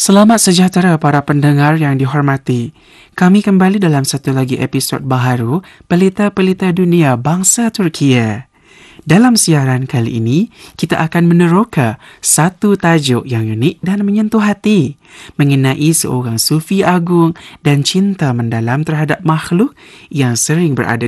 Selamat sejahtera para pendengar yang dihormati. Kami kembali dalam satu lagi episod baharu Pelita-Pelita Dunia Bangsa Turkiye. Dalam siaran kali ini, kita akan meneroka satu tajuk yang unik dan menyentuh hati mengenai seorang sufi agung dan cinta mendalam terhadap makhluk yang sering berada